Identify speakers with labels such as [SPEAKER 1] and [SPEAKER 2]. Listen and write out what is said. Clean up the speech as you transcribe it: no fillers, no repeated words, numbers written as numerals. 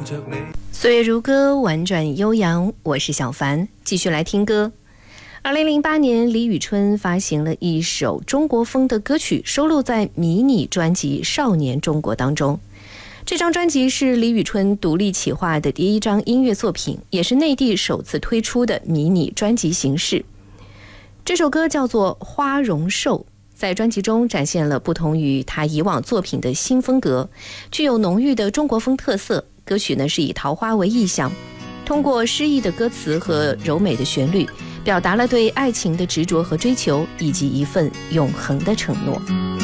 [SPEAKER 1] 岁月如歌，婉转悠扬。我是小凡，继续来听歌。2008年，李宇春发行了一首中国风的歌曲，收录在迷你专辑《少年中国》当中。这张专辑是李宇春独立企划的第一张音乐作品，也是内地首次推出的迷你专辑形式。这首歌叫做《花容瘦》，在专辑中展现了不同于他以往作品的新风格，具有浓郁的中国风特色。歌曲呢是以桃花为意象，通过诗意的歌词和柔美的旋律，表达了对爱情的执着和追求，以及一份永恒的承诺。